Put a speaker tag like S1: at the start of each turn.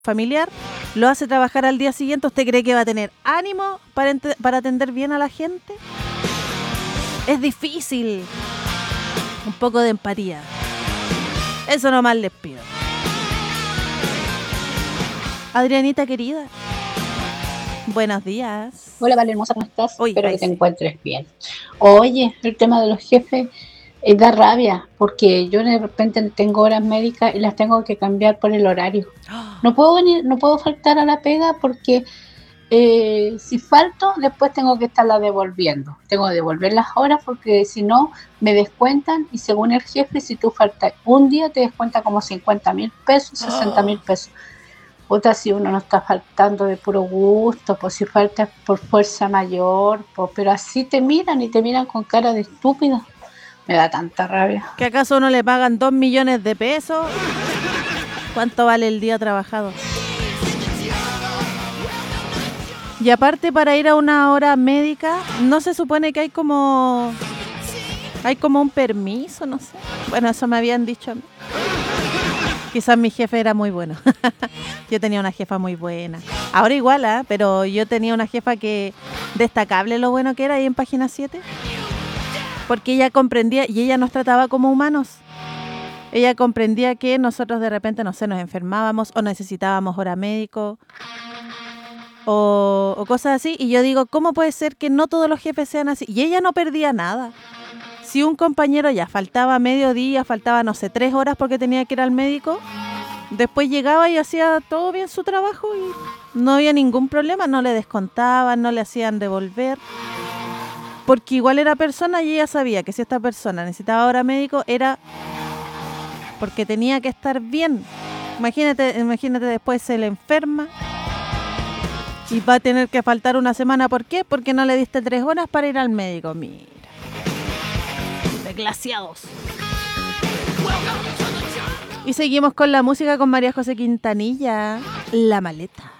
S1: familiar, lo hace trabajar al día siguiente. ¿Usted cree que va a tener ánimo para atender bien a la gente? Es difícil. Un poco de empatía. Eso nomás les pido. Adrianita querida, buenos días.
S2: Hola, Vale hermosa, ¿cómo estás?
S1: Uy,
S2: Espero que te
S1: sí.
S2: encuentres bien. Oye, el tema de los jefes da rabia, porque yo de repente tengo horas médicas y las tengo que cambiar por el horario. No puedo venir, no puedo faltar a la pega porque si falto, después tengo que estarla devolviendo. Tengo que devolver las horas porque si no, me descuentan y según el jefe, si tú faltas un día, te descuenta como 50,000 pesos, 60,000 pesos. Otra, si uno no está faltando de puro gusto, pues si faltas por fuerza mayor, pues, pero así te miran y te miran con cara de estúpido. Me da tanta rabia.
S1: ¿Que acaso no le pagan 2 millones de pesos? ¿Cuánto vale el día trabajado? Y aparte, para ir a una hora médica, ¿no se supone que hay como un permiso? No sé. Bueno, eso me habían dicho a mí. Quizás mi jefe era muy bueno. Yo tenía una jefa muy buena. Ahora igual, pero yo tenía una jefa que destacable lo bueno que era ahí en Página 7. Porque ella comprendía y ella nos trataba como humanos. Ella comprendía que nosotros de repente, no sé, nos enfermábamos o necesitábamos hora médico o cosas así. Y yo digo, ¿cómo puede ser que no todos los jefes sean así? Y ella no perdía nada. Si un compañero ya faltaba mediodía, faltaba, no sé, 3 horas porque tenía que ir al médico, después llegaba y hacía todo bien su trabajo y no había ningún problema, no le descontaban, no le hacían devolver. Porque igual era persona y ella sabía que si esta persona necesitaba hora médico era porque tenía que estar bien. Imagínate después se le enferma y va a tener que faltar una semana. ¿Por qué? Porque no le diste 3 horas para ir al médico. Mira. Desgraciados. Y seguimos con la música con María José Quintanilla, La Maleta.